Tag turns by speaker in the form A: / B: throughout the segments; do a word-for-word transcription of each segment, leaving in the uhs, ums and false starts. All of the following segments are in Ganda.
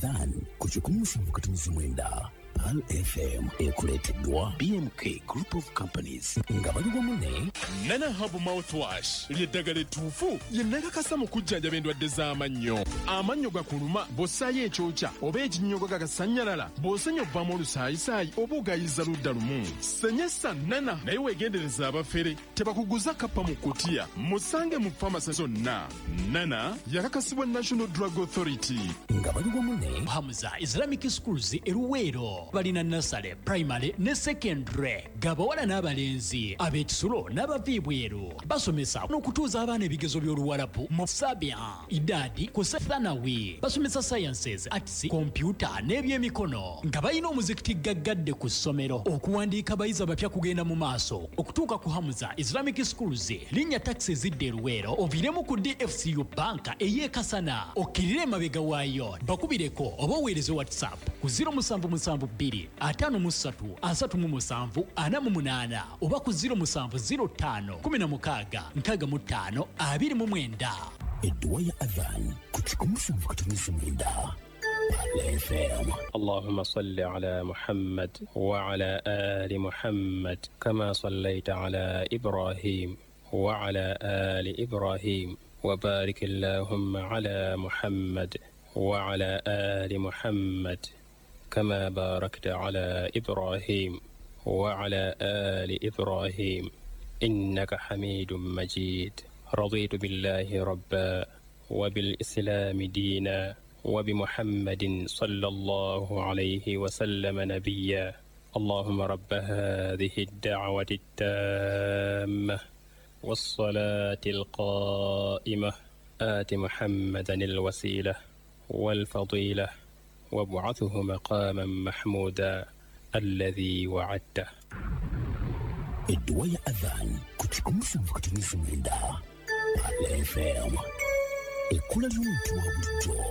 A: Adhan kuchikumusha mkatumizi mwenda Al F M ekuleteddwa B M K Group of Companies nga bali wamu
B: Nana Hub Mouthwash ly'eddagala ettuufu lye nnakakasa mu kujjanjaba endwadde z'amannyo. Amannyo gakuluma bw'ossaayo ekyokya oba ekinnyogo gagasannyalala bw'osenya obbamu olusaayisaayi oba ogayiza ludda lumu. Senyesa Nana naye weegendereza abafere tebakuguza kappa mu kkutiya. Musange mu famasi zonna. Nana yakakasibwa National Drug Authority.
A: nga bali wamu
C: Hamza Islamic Schools eruweero balina nasale primary ne secondary gabawala n'abalenzi ab'ekisulo n'abaviibweru basomesa n'okutuuza abaana ebigezo by'oluwalabu mu sabia idadi ku thanawi basomesa sciences arts computer n'ebyemikono nga balina omuzikiti gaggadde ku ssomero okuwandiika abayizi abapya kugenda mu maaso okutuuka ku Hamza Islamic Schools linnya taxi zidde eruweero oviremu ku D F C U banka ey'ekasana okkirire emabega waayo bakubireko oba oweereze whatsapp ku zero seven seven two atano musatu asatu mu musanvu ana mu munana oba ku zero seven zero five kumi na mukaaga nkaaga mu ttaano abiri mu mwenda.
A: edduwa ya Adhan kuchikumusha mkatumizi mwenda Al F M.
D: اللهم صل على محمد وعلى آل محمد كما صليت على إبراهيم وعلى آل إبراهيم وبارك اللهم على محمد وعلى آل محمد كما باركت على إبراهيم وعلى آل إبراهيم إنك حميد مجيد. رضيت بالله ربا وبالإسلام دينا وبمحمد صلى الله عليه وسلم نبيا. اللهم رب هذه الدعوة التامة والصلاة القائمة آت محمدا الوسيلة والفضيلة وابعثه مقاما محمودا الذي وعدته.
A: edduwa ya Adhan kuchikumusha mkatumizi mwenda Al F M. Ekkula ly'omuntu wa bulijjo.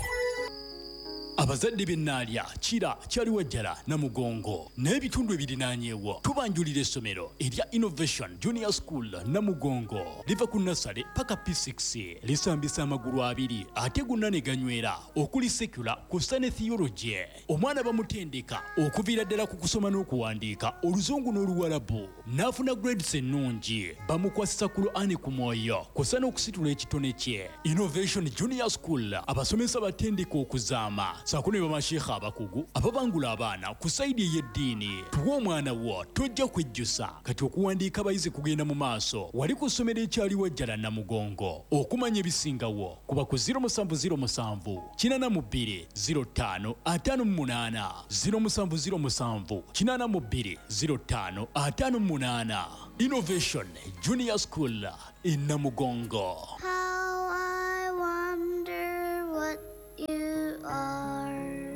C: Abazadde b'ennaalya kira kyali wajjala na mugongo n'ebitundu ebirinaanyeewo tubanjulira essomero erya Innovation Junior School na mugongo liva ku nasale paka P six lisambisa amagulu abiri ate gonna ne ganywera okuli secular kussa ne theology. Omwana bamutendeka okuviira ddala ku kusoma n'okuwandiika oluzungu n'oluwalabu n'afuna grades ennungi bamukwasisa ku Qur'ani ku mwoyo kussa n'okusitula ekitone kye. Innovation Junior School abasomesa batendeka okuzaama sakune bamashekha abakugu ababangula abaana ku saidi y'eddiini. Tuwa omwana wo tojja kwejjusa kati okuwandiika abayizi kugenda mu maaso wali ku ssomero ekyali wajjala na mugongo. Okumanya ebisingawo kuba ku zero seven zero seven kinana mu bbiri zero five atano mu munana zero seven zero seven kinana mu bbiri zero five atano mu munana. Innovation Junior School in Namugongo.
E: How I wonder what you are.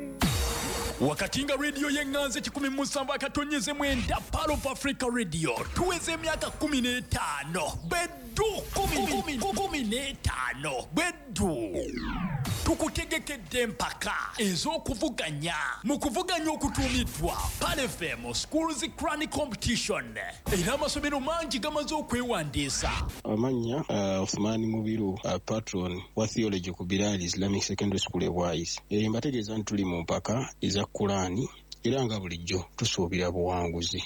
C: Wakatinga radio yenganze kikumi musamba akatonyeze mwenda Pearl of Africa Radio tuweze emyaka kumi n'etaano beddu kumi kumi n'etaano beddu tukutegekedde empaka ez'okuvuganya mu kuvuganya okutuumiddwa Pearl F M Schools Crown Competition era amasomero mangi gamaze okwewandiisa.
F: Amanya uh, Othmani Mubiru uh, patron wa theology ku Bilal Islamic Secondary School e Wise. Eri mbategeeza nti tuli mu mpaka eza Qur'ani era nga bulijjo tusuubira buwanguzi.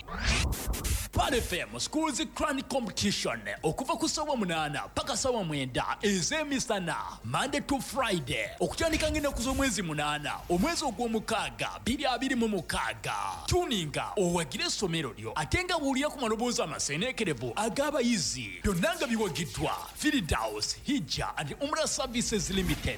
C: Pearl F M Schools Crown Competition okuva ku ssaawa munaana paka ssaawa mwenda ez'emisana Monday to Friday okutandika ng'ennaku z'omwezi munaana omwezi ogw'omukaaga bbiri abiri mu mukaaga. Tuninga owagire essomero lyo ate nga buulira ku maloboozi amaseeneekerevu ag'abayizi byonna nga biwagiddwa Firdaus Hijja and Umrah Services Limited.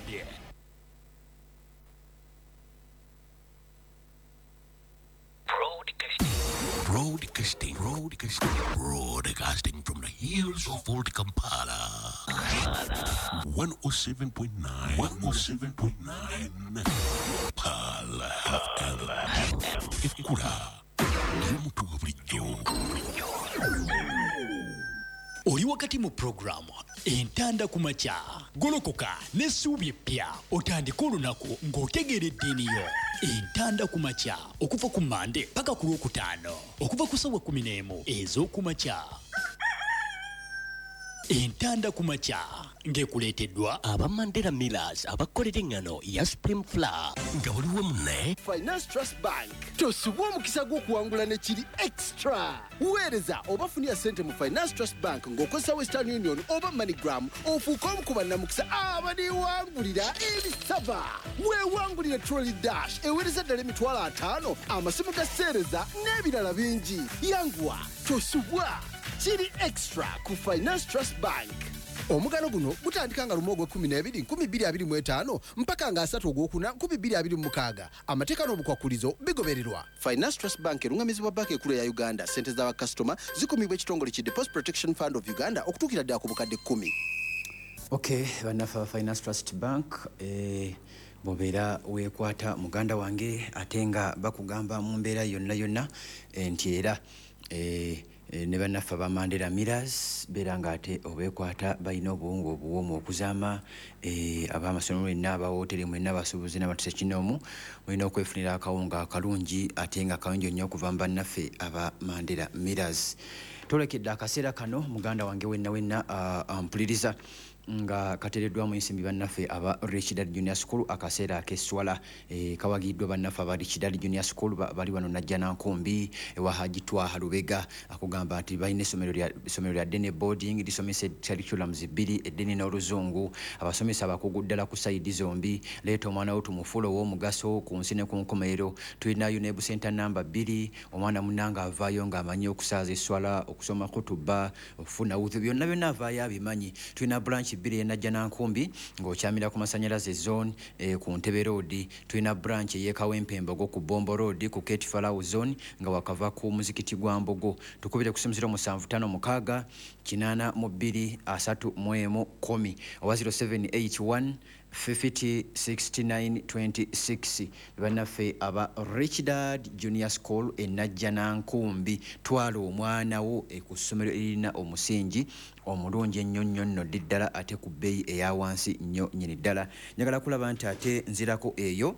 A: Broadcasting, broadcasting, broadcasting from the hills of Old Kampala. one oh seven point nine, one oh seven point nine. Pala F M. Ekula. Yomutu wa bulijjo.
C: Oli wakati mu programu entanda ku makya golokoka n'essuubi eppya otandika olunaku ng'otegeera eddiini yo. Entanda ku makya okuva ku Mande paka ku Lwokutaano okuva ku ssaawa kumi n'emu ez'oku makya. entanda ku makya ng'ekuleeteddwa aba Mandela Millers abakolera engano ya Supreme Flour nga waliwo munne
G: Finance Trust Bank tosubwa omukisa gw'okuwangula ne kiri extra weereza oba funira ssente mu Finance Trust Bank ng'okozesa Western Union oba MoneyGram ofuuka omu ku bannamukisa abaniwangulira ebisava weewangulire Trolley Dash eweereza ddala emitwalo ataano amasimu ga seereza n'ebirala bingi yanguwa tosubwa kiri extra ku Finance Trust Bank. Omugano guno gutandika nga lumu ogw'ekkumi n'ebiri nkumi bbiri abiri mu etaano mpaka nga asatu ogwokuna nkumi bbiri abiri mu mukaaga amateeka n'obukwakulizo bigobererwa. Finance Trust Bank erungamizibwa banka ekkulu ya Uganda. Ssente z'abakasitoma zikumibwa ekitongole ki Deposit Protection Fund of Uganda okutuukira ddala ku bukadde kkumi.
H: Okay, bannaffe ba Finance Trust Bank eh, bobeera weekwata muganda wange ate nga bakugamba mu mbeera yonna yonna eh, nti era eh, ne bannaffe ba Mandela Millers beera nga ate obeekwata balina obuwungu obuwoomu okuzaama e, ab'amasomero mwenna abawooteri mwenna abasuubuzi n'abatuse kinoomu mulina okwefunira akawunga akalungi ate nga kalungi nnyo okuva mu bannaffe aba Mandela Millers. Tolekedde akaseera kano muganda wange wenna wenna uh, ampuliriza nga katereddwamu ensimbi bannaffe aba Richard Junior School akaseera ak'esswala e, kawagiddwa bannaffe aba Richard Junior School ba, bali wano najja nankumbi ewa Haji Twaha Lubega akugamba nti balina essomero lya essomero lya Dene boarding lisomesa curriculums bbiri eddene n'oluzungu abasomesa abakugu ddala ku sayidi zombi leeta omwana wo tumufuula ow'omugaso ku nsi ne ku nkomerero tulina UNEB center namba bbiri omwana munnanga avaayo ng'amanyi okusaaza esswala okusoma kutuba okufuna udhu byonna byonna avaayo abimanyi tulina branch bbiri enajja nankumbi ng'okyamira ku masanyalaze zone e, ku Ntebe road tulina branch ey'ekawempe Mbogo ku Bombo road ku Kate Farao zone nga wakava ku muzikiti gwa Mbogo tukubire ku simu zero musanvu ttaano mukaaga kinaana mu bbiri asatu mu emu kumi owa zero seven eight one fifty sixty-nine twenty-six bannaffe aba Richard Junior School enajja nankumbi twala omwana wo e ku ssomero erina omusingi omulungi ennyo nnyo nno ddala ate ku bbeeyi eya wansi nnyo nnyini ddala njagala kulaba nti ate nzirako eyo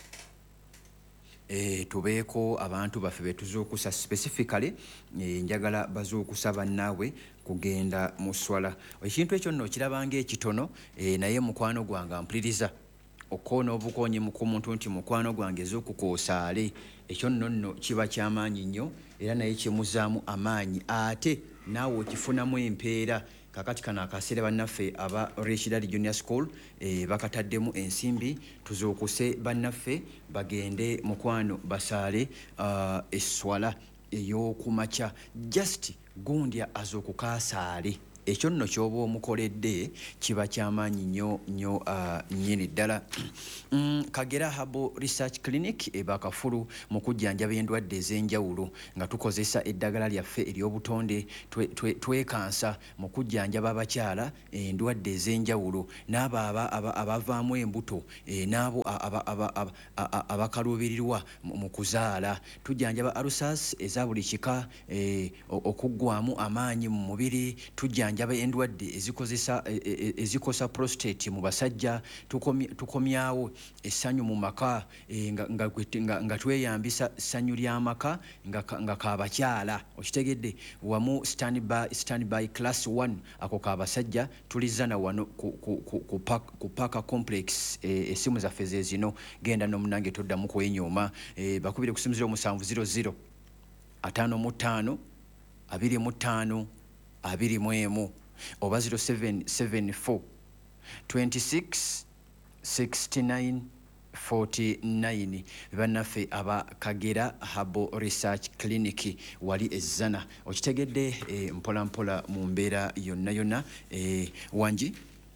H: e, tubeeko abantu baffe betuzuukusa specifically e, njagala bazuukusa bannaawe kugenda mu swala ekintu ekyo nno kirabanga ekitono e, naye mukwano gwange ampuliriza okoona obukonyi ku muntu nti mukwano gwange ez'okukoosaale ekyo nno nno kiba kyamaanyi nnyo era naye kimuzaamu amaanyi ate naawe okifunamu empeera kakati kana akaseera bannaffe aba Richard Junior School e, bakataddemu ensimbi tuzuukuse bannaffe bagende mukwano basaale uh, esswala ey'okumakya just gundya az'okukasaale ekyo nno ky'oba omukoledde kiba kyamaanyi nnyo nnyo uh, nnyini ddala mm, Kagera Herbal Research Clinic eba kafulu mu kujjanjaba endwadde ez'enjawulo nga tukozesa eddagala lyaffe ery'obutonde twekansa mu kujjanjaba abakyala endwadde ez'enjawulo n'abo abavaamu embuto e, n'abo abakaluubirirwa mu kuzaala tujjanjaba ulcers eza buli kika e, okuggwamu amaanyi mu mubiri tujjanjaba njaba endwadde ezikozesa ezikosa prostate mu basajja tukomyawo essanyu mu maka e, nga, nga, nga, nga tweyambisa ssanyu ly'amaka nga, nga kabakyala okitegedde wamu standby, standby class one ako kabasajja tulizana wano ku, ku, ku, ku, park, ku Parker complex e, esimu zaffe ze zino genda n'omunange toddamu kwenyooma e, bakubire kusimuzira omusanvu zero zero ataano mu ttaano abiri mu ttaano abiri mu emu oba zero seven seven four twenty-six sixty-nine forty-nine bannaffe aba Kagera Herbal Research Clinic wali ezzana okitegedde e, mpola mpola mu mbeera yonna yonna e, wanji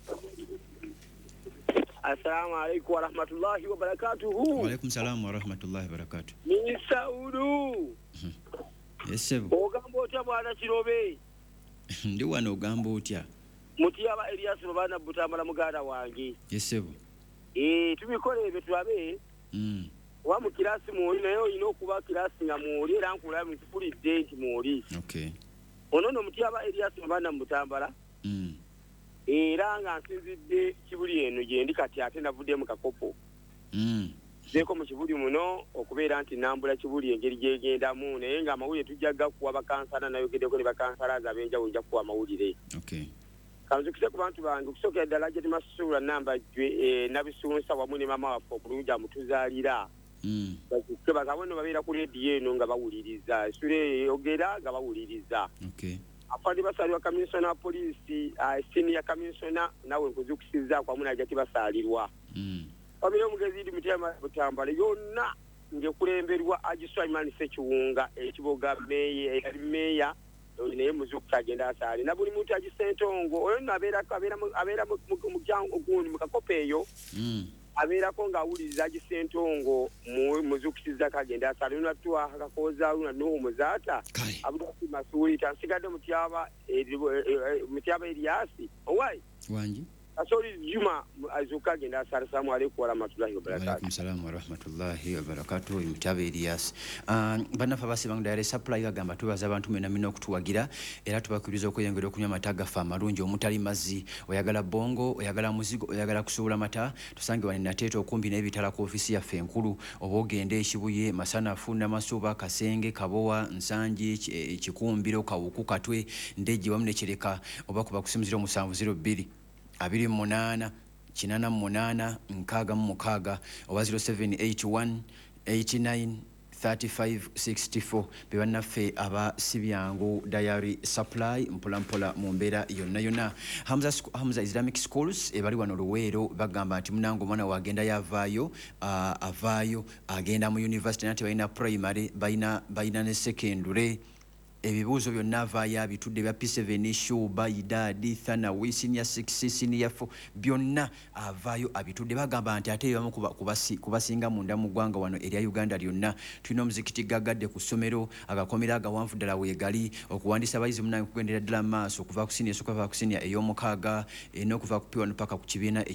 I: Assalamu alaikum wa rahmatullahi wa barakatuhu.
H: Wa alaikum salam wa rahmatullahi wa barakatuhu.
I: Ni Saudu.
H: Yesebo.
I: Ogamba otya bwana Kirobe?
H: Ndi wano ogamba otya?
I: Mutiyaba Elias Rubana Butambala muganda wange.
H: Yesebo.
I: Eh tubikole ebyo tulabe.
H: Mm.
I: Wa mu kirasi muri nayo ino kuba kirasi nga muri era nkula mu kifulidde nti muri.
H: Okay.
I: Onono mutiyaba Elias Rubana Butambala.
H: Mm.
I: Era nga nsinzidde kibuli eno gye ndi kati ate navudde mu kakopo.
H: Mm.
I: Zeko mu kibuli muno okubeera nti nambula kibuli engeri gyegendamu naye nga amawulire tujjaga kuwa bakansala nayo geddeko ne bakansala abenjawulo nja kuwa amawulire.
H: Okay.
I: kanzukise ku bantu bange okusokera ddala gye timasuula namba gwe eh, nabisunsa wamu ne mama waffe okulunja mutuzaalira
H: Mm.
I: bazuke bakabona babeera ku rediyo eno nga bawuliriza sule ogera nga bawuliriza
H: Okay.
I: afandi basalirwa kamisona wa polisi uh, senior kamisona nawe nkuzukisiza kwamu najja tibasaalirwa
H: Mm.
I: wabire omugezi idi Mutyama Butambala yonna ngekulemberwa Agiswaimani Sekiwunga ekiboga meya yali meya naye muzuku agenda asaali na buli muntu agisentongo oyo nabeera abeera abeera mu kyango gundi mu kakope eyo
H: Mm.
I: abeerako ng'awuliriza gisentongo muzukisiza kagenda asaali natwa akakoza luna n'omuzaata abudaki masuuli tansigadde mutyaba mutyaba Eriasi owai
H: wanji
I: Asori Juma azuka agenda asaali. Assalamu alaykum wa rahmatullahi wa barakatuh.
H: Wa alaykum salaam wa rahmatullahi wa barakatuh. Mutabe Elias uh, banafa basibanga direct supply bagamba tubaza abantu mena mino okutuwagira era tubakiriza okuyengera okunywa mataga fa marungi omutali mazzi oyagala bongo oyagala muzigo oyagala kusuula mata tusange wani nateto okumbi n'ebitala ku ofisi ya fenkulu obogende ekibuye masana afunda masuba kasenge kabowa nsanji ekikumbiro kawuku katwe ndeji wamne kireka obakuba kusimuziro musanvu zero bbiri abiri munana kinana munana nkaga mukaga oba zero seven eight one eight nine thirty-five sixty-four bebanaffe aba sibyangu diary supply mpola mpola mu mbeera yonna yonna. Hamza, Hamza Islamic Schools ebali wano Luweero bagamba nti munango mwana wagenda yavaayo uh, avaayo agenda mu university nate balina primary balina balina ne secondary ebibuuzo byonna avaayo abitudde bya P seven Shuba Idadi Thanawi senior six senior four byonna avaayo abitudde bagamba nti ate bamu kubasinga munda mu ggwanga wano erya Uganda lyonna tulina omuzikiti gagadde ku ssomero agakomera agawanvu ddala weegali okuwandiisa abayizi munange kugendera ddala maaso okuva ku senior okuva ku senior ey'omukaaga n'okuva ku P one paka ku kibiina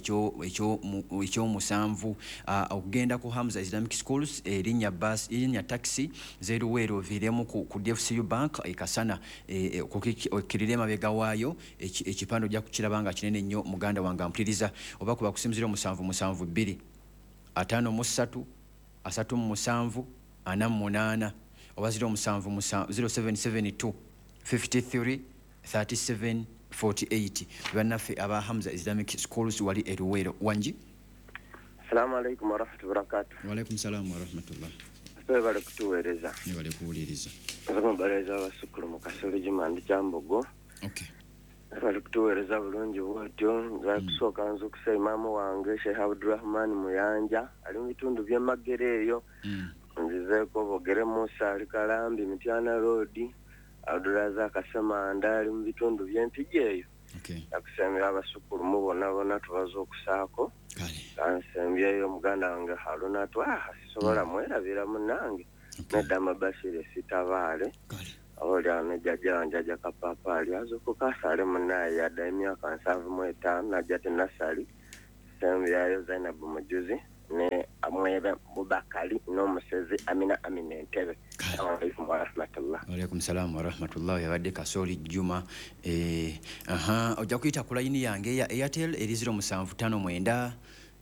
H: ekyomusanvu okugenda ku Hamza Islamic Schools erinnya bus erinnya taxi zeruweero oviiremu ku D F C U Bank ekasana okukirira emabega waayo ekipando ojja kukirabanga kinene nnyo muganda wange ampuliriza oba kuba kusimuzira omusanvu musanvu bbiri ataano mu ssatu asatu mu musanvu ana mu munaana oba ziro omusanvu zero seven seven two fifty-three thirty-seven forty-eight bannaffe aba Hamza Islamic Schools wali e Luweero. Wanji
J: Assalamu alaikum warahmatullahi wabarakatuh.
H: Wa alaikum salaam warahmatullah.
J: Asalamu bali kutuweereza.
H: Ne bali kuwuliriza.
J: Asalamu baleeza abasukulu mu Kasolo Jimandi Kyambogo.
H: Okay.
J: Bali kutuweereza bulungi bwotyo nza kusooka nza okusa imaamu wange Sheikh Abdurrahman Muyanja ali mu bitundu by'Emagere eyo. Nzizeeko Bogere Musa ali Kalambi Mityana Road. Abdulaza Kasemanda ali mu bitundu by'Empigi eyo.
H: Okay.
J: Nakusembera abasukulu mu bonna bonna tubaza okusaako.
H: Kale.
J: Kansembyeyo muganda wange Haruna twa sisobola mwerabira munange. Nedama Bashir sitabaale.
H: Kale.
J: Olia nejjaja njaja kapapa ali azoko kasale munaye yadda emyaka nsanvu mu etaano najja tenasali. Sembyayo Zainab Mujuzi ne amwebe Bubakali n'omusezi Amina Amina Entebe. Assalamu alaikum wa rahmatullah.
H: Wa alaikum salaam wa rahmatullah. Yabadde Kasoli Juma eh aha ojja kuyita ku line yange ya Airtel eri zero musanvu ttaano mwenda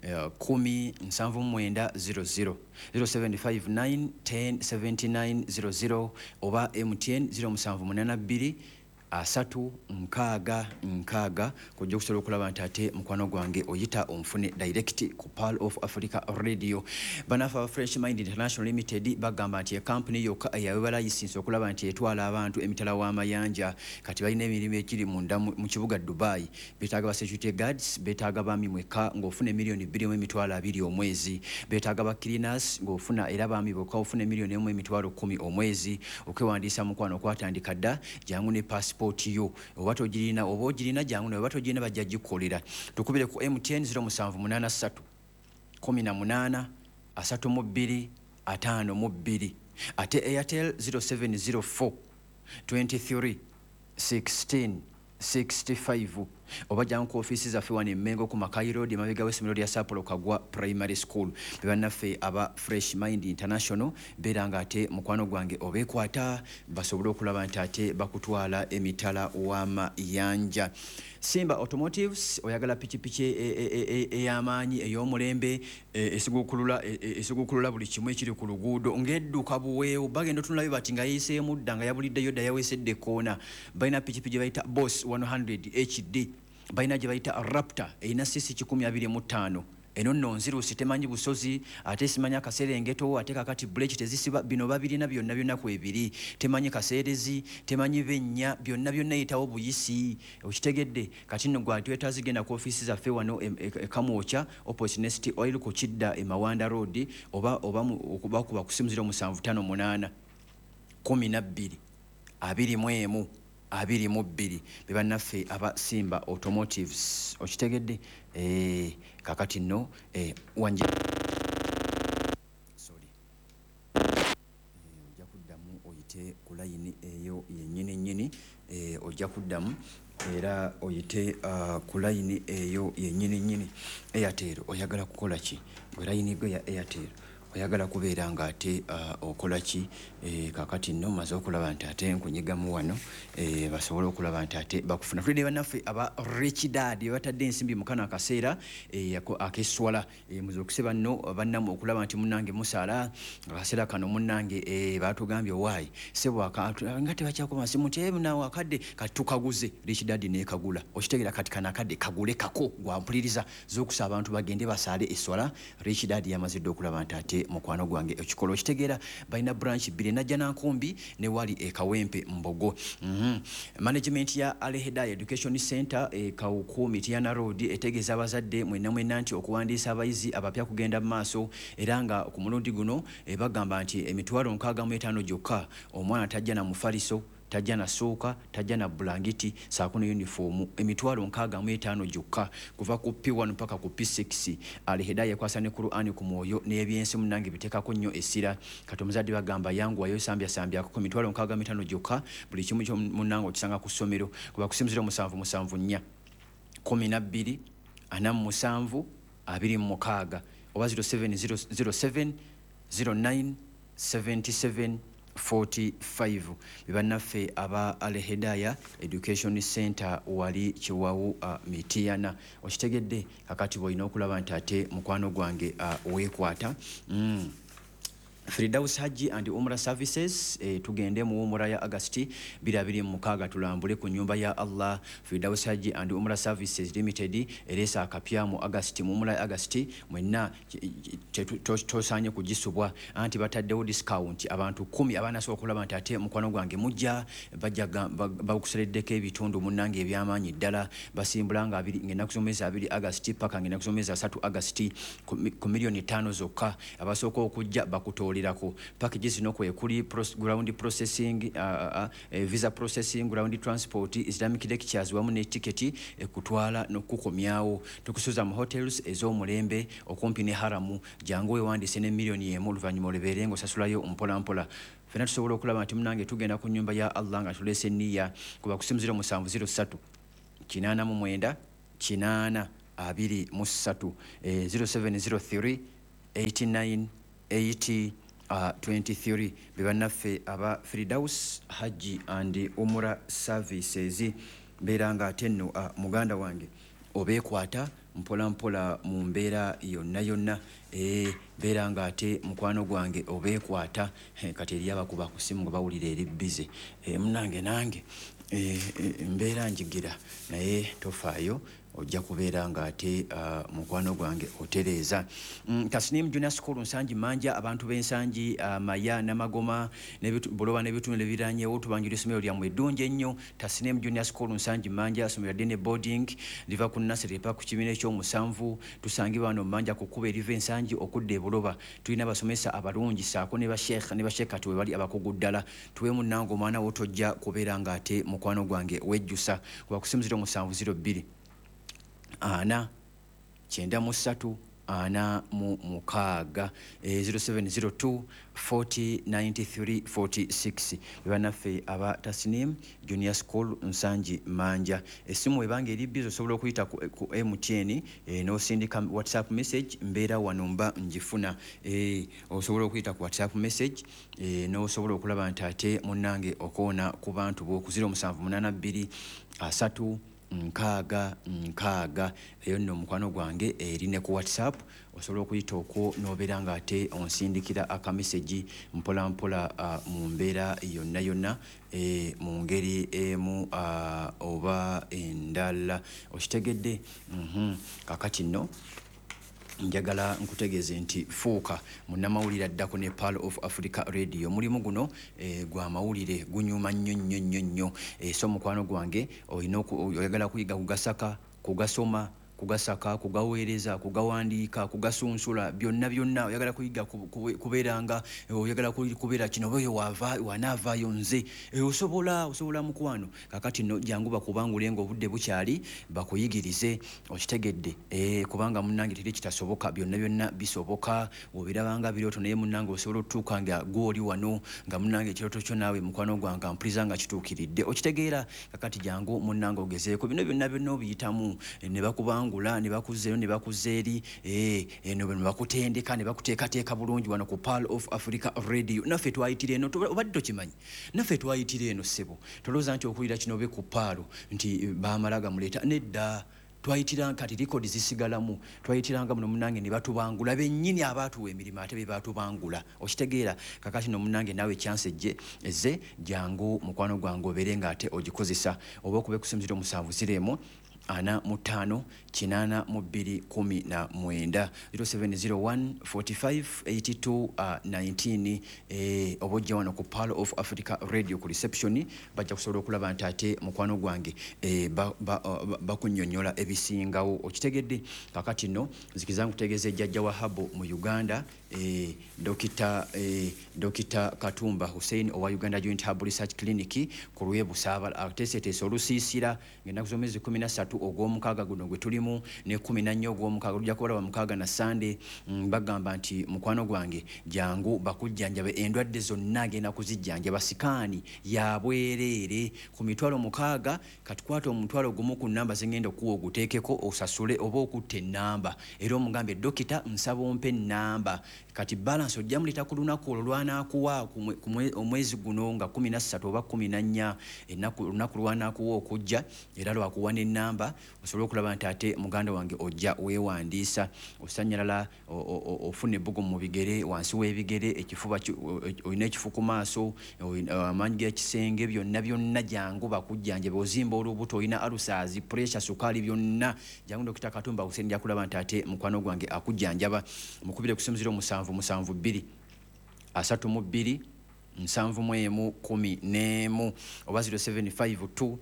H: kumi nsanvu mwenda zero zero zero seven five nine ten seventy nine zero zero oba M T N zero musanvu munana bbiri asatu nkaaga nkaaga kujja kusobola okulaba nti ate mukwano gwange oyita onfune direct ku Pearl of Africa Radio. Banafa Fresh Mind International Limited bagamba nti company yokka eyawebala license okulaba nti etwala abantu emitala w'amayanja kati balina emirimu ekiri munda mu kibuga Dubai. Betaaga ba security guards, betaaga bami mweka ng'ofuna miliyoni bbiri mu emitwalo abiri omwezi, betaaga ba cleaners ng'ofuna era bami bokka ofuna miliyoni emu emitwalo kumi omwezi. Okwewandiisa mukwano okwatandika dda jangu ne passport yo obato girina obo girina jangu ne obato girina bajja gikolera tukubire ku M T N zero musanvu munana ssatu kumi na munana asatu mu bbiri ataano mu bbiri ate Airtel zero seven zero four twenty-three sixteen sixty-five oba jangu ku offices zaffe wano Mengo ku Makai Road emabega w'essomero lya Sapolo Kagwa Primary School. Bebannaffe aba Fresh Mind International beeranga ate mukwano gwange obeekwata basobole okulaba nti ate bakutwala emitala w'amayanja. Simba Automotives oyagala pikipiki ey'amaanyi ey'omulembe esigukulula esigukulula buli kimu ekiri ku luguudo ng'edduka buweewo bagenda otunulayo bati nga yeeseemu dda nga yabuliddeyo dda yaweesedde koona balina pikipiki gye bayita Boss one hundred H D balina gye bayita raptor erina sisi kikumi abiri mu ttaano eno nno nzirusi temanyi busozi ate simanyi akaserengeto ate kakati buleki tezisiba bino babirina byonna byonna ku ebiri temanyi kaseerezi temanyi bennya byonna byonna yitawo buyisi okitegedde kati nno gwa twetaazi genda ku ofiisi zaffe wano ekamwocha opportunity oil ku kidda e Mawanda road oba oba okuba kuba kusimuzira musanvu tano munana kumi na bbiri abiri mu emu abiri mu bbiri bebannaffe aba Simba Automotives okitegedde eh kakati no eh wanje sorry ojja kuddamu oyite ku line eyo yennyini nnyini eh ojja kuddamu era oyite uh, ku line eyo yennyini nnyini Airtel oyagala kukola ki gwe line gwe ya Airtel oyagala kubeera nga ate uh, okola ki e, kakati nno maze okulaba nti ate nkunyigamu wano e, basobole okulaba nti ate bakufuna tulide bannaffe aba rich dad batadde ensimbi mukana akaseera e, akeswala e, muze okuseba nno bannamu okulaba nti munnange musaala akaseera kano munnange e, batugambye owaayi sebo nga tebakyakoma masimu nti nawe akadde kati tukaguze rich dad nekagula okitegeera kati kana akadde kagule kako gwampuliriza z'okusa abantu bagende basaale eswala rich dad yamazidde okulaba nti ate mukwano gwange ekikolo kitegeera balina branch bbiri najja nankumbi ne wali e Kawempe Mbogo mm-hmm. Management ya Al Hidayah Education Center e Kawukumi Tiana Road etegeeza abazadde mwena mwena nti okuwandiisa abayizi abapya kugenda mu maaso era nga ku mulundi guno e bagamba nti emitwalo nkaaga mu etaano gyokka omwana tajja na mufaliso tajja na sooka tajja na bulangiti saako ne uniform emitwalo nkaaga mu etaano gyokka kuva ku P one mpaka ku P six Al Hidayah ekwasa ne Qur'ani ku mwoyo n'ebyensi munnange biteekako nnyo essira kati omuzadde bagamba yanguwayo sambya sambya ku mitwalo nkaaga mu etaano gyokka buli kimu kyo munnange okisanga ku ssomero kuba kusimuzira musanvu musanvu nnya kumi na bbiri ana mu musanvu abiri mu mukaaga oba zero seven zero seven zero nine seven seven forty-five bibannaffe aba Al Hidayah Education Center wali Kiwawu uh, Mitiana okitegedde kakati boyina okulaba nti ate mukwano gwange uh, weekwata mm. Firdaus Haji and Umrah Services eh, tugende mu umra ya August bila bili mukaga tulambule ku nyumba ya Allah. Firdaus Haji and Umrah Services Limited eresa akapya mu August mu umra ya August mwenna tosanye kugisubwa anti bataddewo discount abantu kumi abana so okulaba nti ate mukwano gwange mujja bajja bakusereddeko ebitundu munnange ebyamanyi ddala basimbulanga abiri ngenda kusomeza abiri August paka ngenda kusomeza three August ku milioni tano zokka abasooka okujja bakutoli lako packages zino kwe kuli ground processing uh, uh, uh, visa processing ground transport Islamic lectures wamu ne ticket e kutwala nokukomyawo tukusuza mu hotels ezo mulembe okumpi ne haramu jango wewandise ne milioni emu luvanyuma leberengo sasulayo mpola mpola fena tusobola okulaba nti munange tugenda ku nyumba ya Allah nga tulese niya kuba kusimuzira musanvu zero three kinana mu mwenda kinana abiri mu three eh, zero seven zero three eight nine eighty Uh, twenty-three bibannaffe aba Firdaus Haji and Umrah Services mbeeranga ate nno uh, muganda wange obeekwata mpola mpola mu mbeera yonna yonna eh beeranga ate mukwano gwange obeekwata eh, kati eri abakuba ku simu nga bawulira eri bize eh, munange nange eh, eh, mbeera njigira naye tofaayo ojja kubeera nga ate uh, mukwano gwange otereeza mm, Tasnim Junior School nsangi manja abantu b'ensangi uh, maya n'amagoma buloba n'ebitundu ebiranyewo tubanjira essomero lyammwe eddungi ennyo Tasnim Junior School nsangi manja somero ddene boarding liva ku nursery paka ku kibiina ekyomusanvu tusangibwa wano manja ku kkubo eriva ensangi okudda e buloba tulina abasomesa abalungi saako ne basheekha ne basheekati we bali abakugu ddala tuwe munnange omwana wo tojja kubeera nga ate mukwano gwange wejjusa kuba kusimuzira omusanvu zero bbiri ana kyenda mu ssatu ana mu mukaaga e, zero seven zero two forty ninety-three forty-six bibannaffe aba Tasnim Junior School nsangi manja essimu ebanga eri bizo osobola okuyita ku, ku M T N e, n'osindika WhatsApp message mbeera wano mba njifuna e, osobola okuyita ku WhatsApp message e, n'osobola okulaba nti ate munnange okoona ku bantu bo ku zero seven eight two asatu nkaaga nkaaga eyo nno mukwano gwange eri ne ku WhatsApp osobola okuyita okwo n'obeera nga ate onsindikira akameseji mpola mpola uh, mu mbeera yonna yonna e, mu ngeri emu uh, oba endala okitegedde mm-hmm. kakati nno njagala nkutegeeze nti fuuka munnamawulire addako ne Pearl of Africa Radio mulimu guno e, gwa mawulire gunyuma nnyo nnyo nnyo nnyo e, so mukwano gwange oyina oyagala kuyiga kugasaka kugasoma kugasaka kugaweereza kugawandiika kugasunsula byonna byonna oyagala kuyiga kubeeranga oyagala kubeera kino oyo wava wanaavaayo nze osobola osobola mukwano kakati no jangu bakubangule ng'obudde bukyali bakuyigirize okitegedde eh kubanga munnange teri kitasoboka byonna byonna bisoboka obirabanga birooto naye munnange osobola otuuka nga gwoli wano nga munnange ekirooto kyo naawe mukwano gwanga mpuliza nga kituukiridde okitegeera kakati jangu munnange ogezeeko bino byonna byonna obiyitamu ne bakubanga ngula ne bakuzeyo ne bakuzeeri eh eno bwe bakutendeka ne bakuteekateeka bulungi wano ku Pearl of Africa Radio naffe twayitire eno obadde tokimanyi naffe twayitire eno sebo tolooza nti okulira kino be ku Pearl nti baamalaga muleeta nedda twayitira kati record zisigalamu twayitiranga muno munange ne batubangula bennyini abatuwa emirimu ate be batubangula okitegeera kakati no munange nawe chance je eze jangu mukwano gwange oberenga ate ogikozesa oba okube kusimzira omusanvu ziremo ana mutano kinana mubiri kumi na mwenda zero seven zero one forty-five eighty-two nineteen eh obojja wano ku Pearl of Africa Radio ku reception bajja kusobola okulaba nti ate mukwano gwange eh bakunnyonnyola ba, ba ebisingawo okitegedde kakati no zikizangu kutegeeza ejjajja wa Habo mu Uganda eh dokita eh dokita Katumba Hussein owa Uganda Joint Herbal Research Clinic ku Rwebu Saba atesetese olusisira ngenda kuzomezi kumi na ssatu ogw'omukaaga guno gwe tulimu ne kumi na nnya ogw'omukaaga lujja kuba mukaaga na Sunday mm, bagamba nti mukwano gwange jangu bakujjanjabe endwadde zonna agenda kuzijjanjaba sikaani ya bwereere ku mitwalo mukaaga katukwata omutwalo gumu ku namba zingenda okuwa oguteekeko osasule oba okutte ennamba era omugambe dokita nsaba ompe ennamba kati balance ojja mulita ku lunaku olwo lwanakuwa omwezi guno nga kumi na ssatu oba kumi na nnya olunaku lwanakuwa okujja era lwakuwa n'ennamba osobola okulaba nti ate muganda wange ojja weewandiisa osanyalala ofuna ebbugu mu bigere wansi w'ebigere ekifuba olina ekifu ku maaso amaanyi g'ekisenge byonna byonna jangu bakujjanjabe ozimba olubuto olina alusazi pressure sukaali byonna jangu dokita Katumba Hussein ja kulaba nti ate mukwano gwange akujjanjaba mukubire kusimuzira omusanvu musanvu bbiri asatu mu bbiri nsanvu mu emu kumi n'emu oba zero seven five two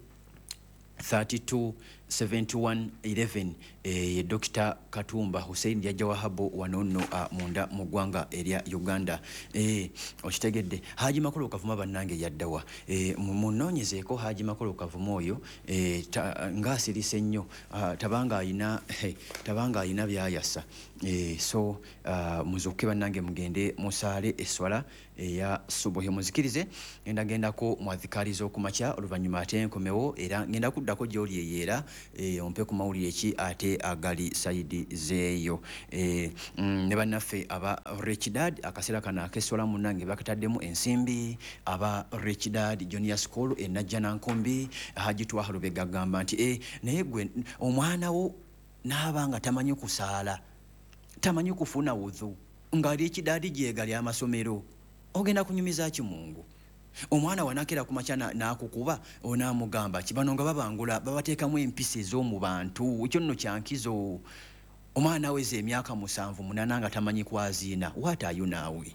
H: thirty-two seventy-one eleven eh Dokita Katumba Hussein yajja wa Habo wanono uh, munda mugwanga area Uganda eh okitegedde Haji Makolo kavuma bannange yaddawa eh munonyezeko Haji Makolo kavuma oyo eh ngasirise nnyo uh, tabanga ina hey, tabanga ina byayasa eh so uh, muzuke bannange mugende musale eswala eya subuhi muzikirize ngenda genda ko mwadhikalizo kumacha oluvanyuma ate enkomewo era ngenda kuddako gyoli eyera e ompe ku mawulire ki ate agali saidi zeyo e mm, ne banaffe aba Rich Dad akasera kana akesola munange bakataddemu ensimbi aba Rich Dad Junior School e Najjana Nkombi Haji Twahalube gagamba nti e naye gwe omwana wo nabanga tamanyi kusaala tamanyi kufuna wudhu nga Rich Dad jegali amasomero ogenda kunyumiza ki Mungu omwana wanakera kumachana nakukuba ona mugamba kibano nga babangula babateekamu empisi ez'omu bantu ekyo nno kyankizo omwana weze emyaka musanvu munana nga tamanyi kwazina what are you nawe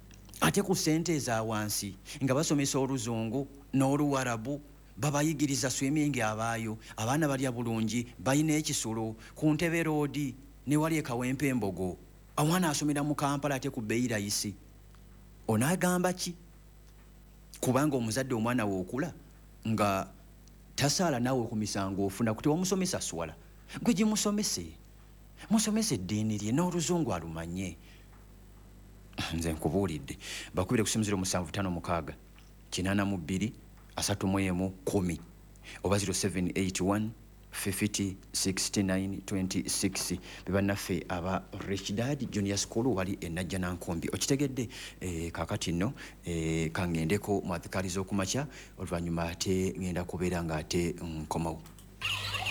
H: ate ku sente za wansi nga basomesa oluzungu n'oluwarabu babayigiriza swimming abaayo abaana balya bulungi bayina ekisulo ku Ntebe Road ne wali ekawempe embogo omwana asomera mu Kampala ate ku Beira isi onagamba ki kubanga omuzadde omwana wo okula nga tasala nawe ku misango ofuna kuti omusomesa swala gwe gimusomese musomese eddiini lye n'oluzungu alumanye nze nkubuulidde bakubire kusimuzira omusanvu tano mukaaga kinana mu bbiri asatu mu emu kumi oba zero seven eight one fifty sixty-nine twenty-six bebannaffe aba Rich Dad Junior School wali e Najjana Nkombi okitegedde e, kakati nno e, kangendeko mwadhikalizo kumacha oluvanyuma ate ngenda kubeera nga ate nkomawo